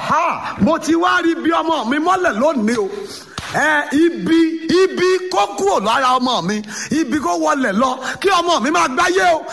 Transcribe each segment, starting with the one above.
mo ti wá rí bí ọmọ mi mọ́lẹ̀ lónìí o. Ibi kó kúrò lára ọmọ mi, ibi kó wọlé lọ kí ọmọ mi máa gbáyé o.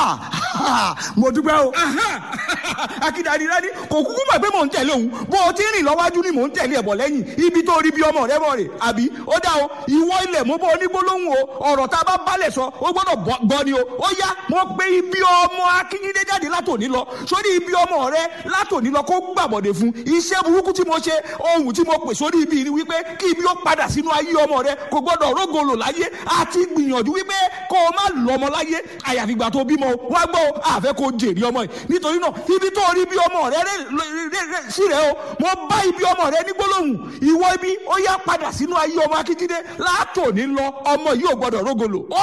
Mo dúpẹ́ o. Akíndàdí rẹ ní kò kúkú mọ̀ pé mò ń tẹ̀lé òun, bó o ti rìn lọ́wájú ni mò ń tẹ̀lé ẹ̀bọ̀ lẹ́yìn, ibi tó rí bí ọmọ rẹ bọ̀ rè àbí ó dá o. Ìwọ ilẹ̀ mo bọ́ onígbólóhùn o, ọ̀rọ̀ tá a bá balẹ̀ sọ ó gbọ́dọ̀ gbọ́ ni o. Ó yá mo pé ibi ọmọ Akíndé jáde látòní lọ, sórí ibi ọmọ rẹ látòní lọ kó gbàbọ̀dé fún iṣẹ́ burúkú tí mo ṣe, ohun tí mo pè sórí ibi ni wípé kí ibi ó padà sínú ayé ọmọ rẹ, kò gbọ́dọ̀ rógolo láyé àti gbìyànjú wípé kó o má lọ́mọ láyé àyàfìgbà tó bímọ wá gbọ́ àfẹ́ kó jèrè ọmọ yìí. Nítorí náà ibi tó rí bí ọmọ rẹ sí rẹ o, mo bá ibi ọmọ rẹ ní gbólóhùn, ìwọ ibi ó yá padà sínú ayé ọmọ Akíndé látòní lọ, ọmọ yìí ò gbọ́dọ̀ rógolo, ó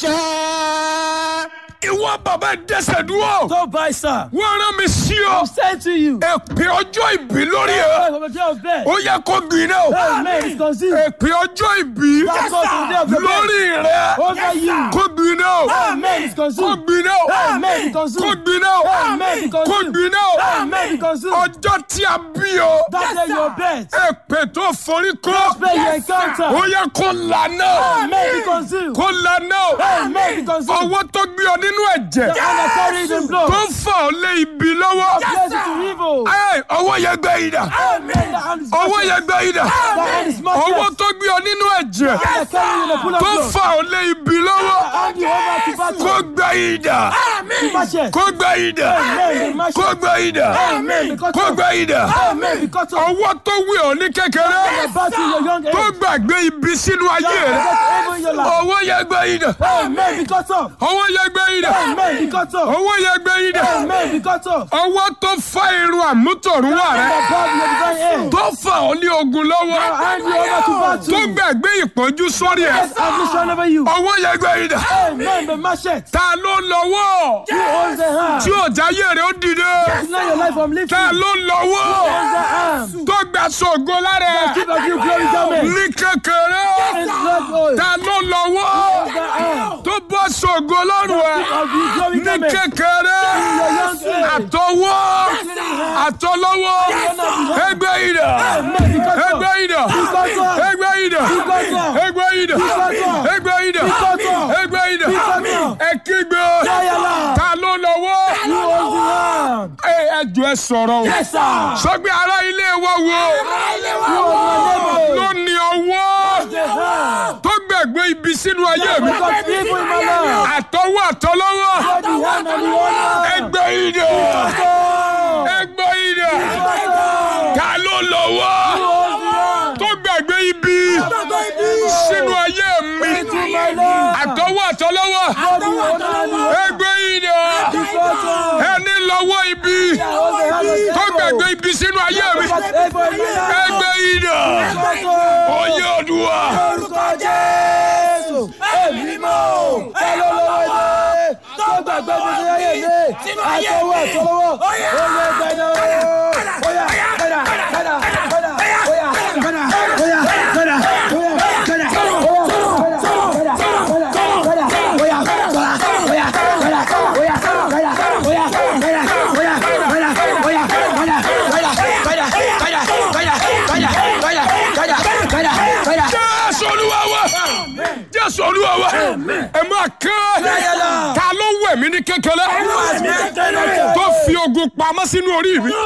dàṣẹ. Ìwọ bàbá dẹ́sẹ̀ dúró. Don't buy, sir. Wọ́n rán mi sí ọ. I'm saying to you. Èpè ọjọ́ ìbí lórí ẹ. From the day of birth. Ó yẹ kó gbiná o. Amen is conceived. Èpè ọjọ́ ìbí That's what the day of the birth. lórí rẹ. Over you. Kó gbiná o. Amen is Kó conceived. gbiná o. Amen is conceived. Kó gbiná o. Amen is Kó conceived. gbiná o. Amen is conceived. Ọjọ́ tí a bí o. That day your birth. Èpè tó forí kó. That day you encounter. Ó yẹ kó lànà. Amen is conceived. Kó lànà. Amen is conceived. Ọwọ́ tó gbé ọ nínú ẹ̀jẹ̀. And I carry the blood. Tó fà ọ́ lé ibi lọ́wọ́. Bless it to evil. Ọwọ́ yẹn gbẹ ìdà. Amen. The hand is Ọwọ́ yẹn gbẹ ìdà. The hand is smashed. Ọwọ́ tó gbé ọ nínú ẹ̀jẹ̀. And I carry the full of Tó blood. fà ọ́ lé ibi lọ́wọ́. Hand you over to battle. Kó gbẹ ìdà. Smash it. Kó gbẹ ìdà. Amen. Smash Kó it. gbẹ ìdà. Amen. Because Kó gbẹ ìdà. Amen. Because of Ọwọ́ tó wé ọ ní kékeré. battle your young age. Tó gbàgbé ibi sínú ayé rẹ. Because in your life. Ọwọ́ yẹn gbẹ ìdà. Amen. Because of. Ọwọ́ yẹn gbẹ ìdà. Amen. Because of. Ọwọ́ yẹn gbẹ ìdà. Amen. Because of. Ọwọ́ tó fà irun àmútọ̀runwá rẹ. The God you have divine aim. Tó fà ọ́ ní ogun lọ́wọ́. Hand you over to battle. Tó gbàgbé ìpọ́njú sórí ẹ̀. Yes, affliction over you. Ọwọ́ yẹn gbẹ ìdà. Amen. The machete. Ta ló lọ́wọ́ You hold the hand. tí ò jáyé rẹ̀ ó dìde? Deny your life from lifting. Ta ló lọ́wọ́ Hold the arm. tó gbà sọ̀gọ́ lára ẹ̀? Give of you glory garment. Ní kékeré. It's not oil. Ta ló lọ́wọ́ Hold the arm. tó bọ́ sọ̀gọ́ lọ́rùn ẹ̀? Of you glory Ní garment. kékeré. Your young age. Àtọwọ́ àtọlọ́wọ́ ẹgbẹ́ ìdà Amen. Because of. ẹgbẹ́ ìdà Because of. ẹgbẹ́ ìdà Because of. ẹgbẹ́ ìdà Because of. ẹgbẹ́ ìdà Because of. ẹgbẹ́ ìdà Because of. ẹ kígbe Fire. ta ló lọ́wọ́ You hold the arm. ẹjọ́ ẹ sọ̀rọ̀ o Yes, sir. sọgbẹ́ ará ilé wa wo You hold ló ní ọwọ́ the hand. tó gbẹ̀gbẹ́ ibi sínú ayé mi Because evil in my life. àtọwọ́ àtọlọ́wọ́ Hold the hand and the honor. ẹgbẹ́ ìdà ẹgbẹ́ ìdà ta ló lọ́wọ́ tó gbàgbé ibi sínú ayé mi àtọwọ́ àtọlọ́wọ́ ẹgbẹ́ ìdà ẹni lọ́wọ́ ibi tó gbàgbé ibi sínú ayé mi ẹgbẹ́ ìdà oyè Olúwa. Orúkọ Jésù, èmi mọ̀, ẹ ló lọ́wọ́ ilé, tó gbàgbé mi sí ayé mi, àtọwọ́ àtọwọ́, oyè gbẹ̀dẹ̀ o, oyà gbẹ̀dà, gbẹ̀dà, gbẹ̀dà, oyà gbẹ̀dà, oyà gbẹ̀dà, oyà gbẹ̀dà, Jésù Olúwa wa Jésù Olúwa wa ẹ máa kán ta ló wẹ̀ mí ní kékeré tó fi ogun pamọ́ sínú orí mi.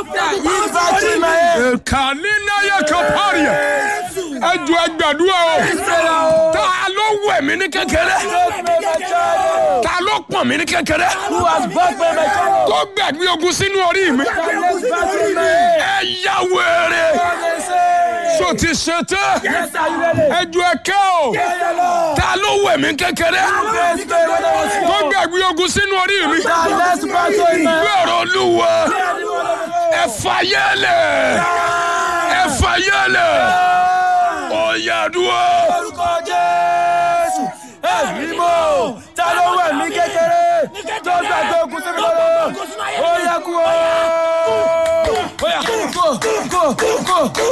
Kànínáyà kàpárìà ẹjọ́ ẹgbàdúrà o ta ló wẹ̀ mí ní kékeré ta ló pọ̀n mí ní kékeré tó gbàgbé ogun sínú orí mi. Ẹ yá wèrè so ti ṣe tẹ́ ẹjọ́ ẹ̀kẹ́ o ta ló wẹ̀ mí kékeré tó gbàgbé ogun sínú orí mi. Gbọ́rọ̀ Olúwa ẹ fàyẹ́lẹ̀ ẹ fàyẹ́lẹ̀ ọ̀yàdúrà. Orúkọ Jésù, èmi mọ̀, ta ló wẹ̀ mí kékeré tó gbàgbé ogun sí mi lọ́wọ́, ó yẹ kú o.